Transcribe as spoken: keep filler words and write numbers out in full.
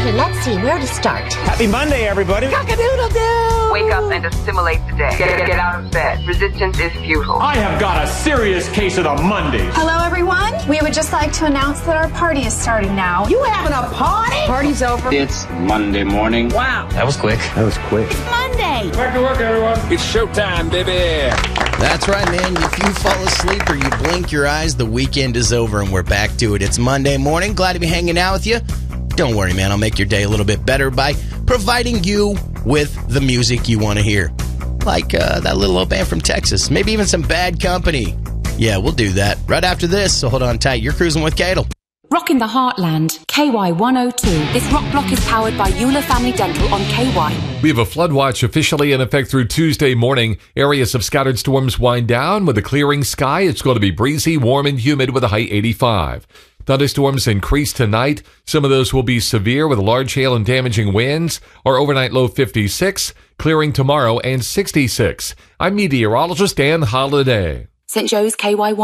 Okay, let's see where to start. Happy Monday, everybody. Cock-a-doodle-doo! Wake up and assimilate the day. Get, get, get out of bed. Resistance is futile. I have got a serious case of the Mondays. Hello, everyone. We would just like to announce that our party is starting now. You having a party? Party's over. It's Monday morning. Wow. That was quick. That was quick. Monday. Back to work, everyone. It's showtime, baby. That's right, man. If you fall asleep or you blink your eyes, the weekend is over and we're back to it. It's Monday morning. Glad to be hanging out with you. Don't worry, man. I'll make your day a little bit better by providing you with the music you want to hear. Like uh, that little old band from Texas. Maybe even some Bad Company. Yeah, we'll do that right after this, so hold on tight. You're cruising with Cadel. Rocking the Heartland, K Y one oh two. This rock block is powered by Euler Family Dental on K Y. We have a flood watch officially in effect through Tuesday morning. Areas of scattered storms wind down with a clearing sky. It's going to be breezy, warm, and humid with a high eighty-five. Thunderstorms increase tonight. Some of those will be severe with large hail and damaging winds. Our overnight low fifty-six, clearing tomorrow and sixty-six. I'm meteorologist Dan Holliday. Saint Joe's K Y one.